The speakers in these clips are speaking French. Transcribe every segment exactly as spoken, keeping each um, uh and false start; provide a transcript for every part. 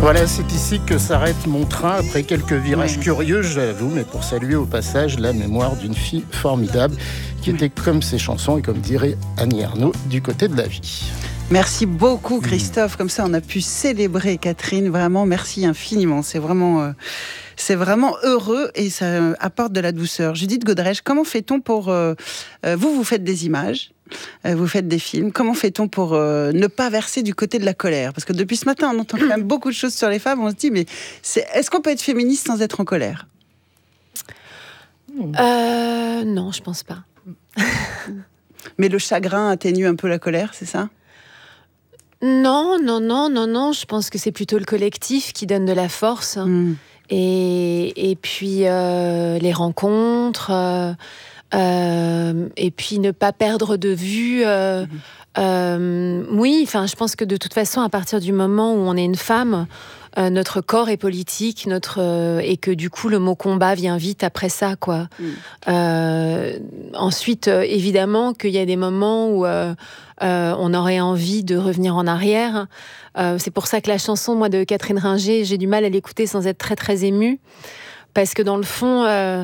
Voilà, c'est ici que s'arrête mon train après quelques virages Ouais. curieux, j'avoue, mais pour saluer au passage la mémoire d'une fille formidable qui était comme ses chansons et comme dirait Annie Ernaux, du côté de la vie. Merci beaucoup Christophe, comme ça on a pu célébrer Catherine, vraiment merci infiniment, c'est vraiment, euh, c'est vraiment heureux et ça apporte de la douceur. Judith Godrèche, comment fait-on pour... Euh, euh, vous, vous faites des images, euh, vous faites des films, comment fait-on pour euh, ne pas verser du côté de la colère? Parce que depuis ce matin on entend quand même beaucoup de choses sur les femmes, on se dit mais c'est, est-ce qu'on peut être féministe sans être en colère? euh, Non, je pense pas. Mais le chagrin atténue un peu la colère, c'est ça? Non, non, non, non, non. Je pense que c'est plutôt le collectif qui donne de la force. Mmh. Et, et puis euh, les rencontres, euh, euh, et puis ne pas perdre de vue. Euh, Mmh. euh, oui, enfin, je pense que de toute façon, à partir du moment où on est une femme, euh, notre corps est politique, notre euh, et que du coup le mot combat vient vite après ça, quoi. Mmh. Euh, ensuite, euh, évidemment, qu'il y a des moments où euh, euh, on aurait envie de revenir en arrière. Euh, c'est pour ça que la chanson, moi, de Catherine Ringer, j'ai du mal à l'écouter sans être très très émue, parce que dans le fond, euh,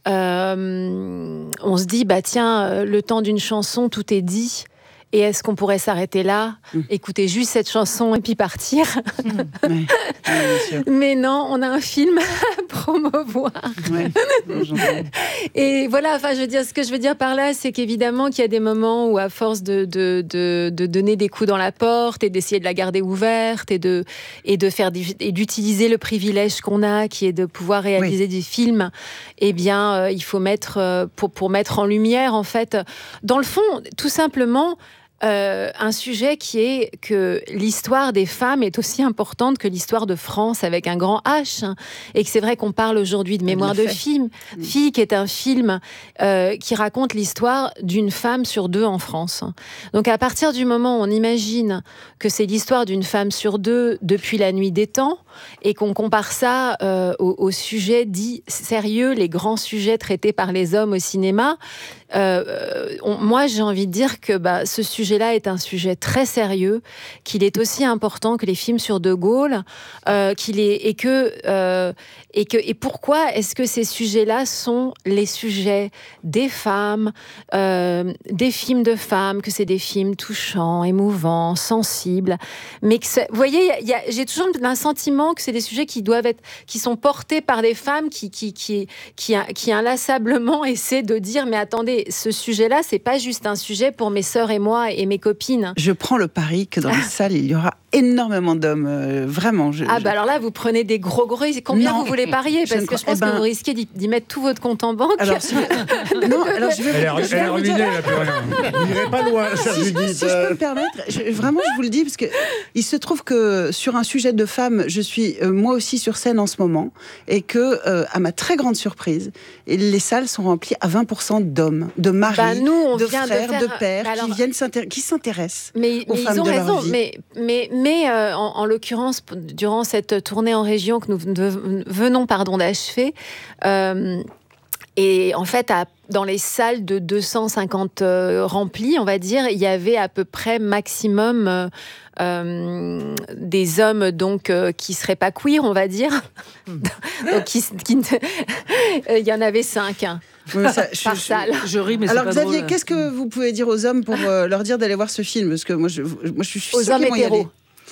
euh, on se dit, bah tiens, le temps d'une chanson, tout est dit. Et est-ce qu'on pourrait s'arrêter là, Mmh. écouter juste cette chanson et puis partir? Ouais. Ouais, bien sûr. Mais non, on a un film à promouvoir. Ouais. J'entends. Et voilà, enfin, je veux dire, ce que je veux dire par là, c'est qu'évidemment qu'il y a des moments où, à force de, de, de, de donner des coups dans la porte et d'essayer de la garder ouverte et de, et de faire des- et d'utiliser le privilège qu'on a, qui est de pouvoir réaliser des films, eh bien, euh, il faut mettre euh, pour pour mettre en lumière, en fait, dans le fond, tout simplement. Euh, un sujet qui est que l'histoire des femmes est aussi importante que l'histoire de France avec un grand H, hein, et que c'est vrai qu'on parle aujourd'hui de Mémoire de fait. film, Mm. Fille, qui est un film euh, qui raconte l'histoire d'une femme sur deux en France. Donc à partir du moment où on imagine que c'est l'histoire d'une femme sur deux depuis la nuit des temps, et qu'on compare ça euh, aux, aux sujets dits sérieux, les grands sujets traités par les hommes au cinéma, euh, on- moi j'ai envie de dire que bah, ce sujet-là est un sujet très sérieux, qu'il est aussi important que les films sur De Gaulle, euh, qu'il est, et que euh, et que et pourquoi est-ce que ces sujets-là sont les sujets des femmes, euh, des films de femmes, que c'est des films touchants, émouvants, sensibles, mais que c'est- vous voyez, il y a- il y a- j'ai toujours un sentiment que c'est des sujets qui doivent être, qui sont portés par des femmes qui qui qui qui, qui inlassablement essaient de dire mais attendez, ce sujet-là, c'est pas juste un sujet pour mes sœurs et moi et mes copines. Je prends le pari que dans les salles, il y aura énormément d'hommes. euh, vraiment. Je, Ah je- bah alors là, vous prenez des gros gros risques. Combien Non. vous voulez parier? Je Parce ne que je crois- pense eh ben- que vous risquez d'y, d'y mettre tout votre compte en banque. Alors, si- non, alors je vais Elle est, vous- je vais elle est vous dire- ruinée, elle a plus rien. Vous n'irez pas loin, chère Si je, Judith. si je peux me permettre, je- vraiment, je vous le dis, parce que il se trouve que sur un sujet de femmes, je suis euh, moi aussi sur scène en ce moment, et que, euh, à ma très grande surprise, et les salles sont remplies à vingt pour cent d'hommes, de maris, Bah, nous, on de vient de frères, de, faire- pères, bah, alors- qui viennent s'intér- qui s'intéressent. Mais, aux mais femmes ils ont de leur raison. vie. Mais, mais, mais euh, en, en l'occurrence, p- durant cette tournée en région que nous de- venons pardon, d'achever, euh, et en fait, à- dans les salles de deux cent cinquante euh, remplies, on va dire, il y avait à peu près maximum euh, euh, des hommes donc euh, qui seraient pas queer, on va dire. Donc, qui, qui ne- Euh, il y en avait cinq. hein. Oui, ça, je- Par je- salle. Je ris, mais Alors c'est pas Xavier, drôle. qu'est-ce que vous pouvez dire aux hommes pour euh, leur dire d'aller voir ce film? Parce que moi, je, moi, je suis Aux sûre hommes qu'ils vont y hétéros. aller.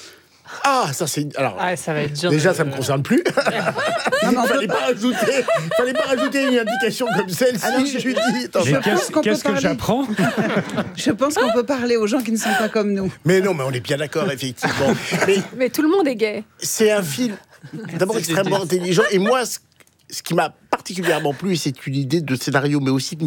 Ah, ça c'est... Alors, Ah, ça va être dur. déjà, de- ça me concerne plus. Non, mais on Il peut fallait pas rajouter, fallait pas rajouter une indication comme celle-ci, Alors, je- Judith. Mais pense qu'est-ce qu'on peut qu'est-ce que parler. j'apprends? Je pense qu'on peut parler aux gens qui ne sont pas comme nous. Mais non, mais on est bien d'accord, effectivement. Mais Mais tout le monde est gay. c'est un film d'abord extrêmement intelligent. Et moi, ce, ce qui m'a particulièrement plu, c'est une idée de scénario, mais aussi de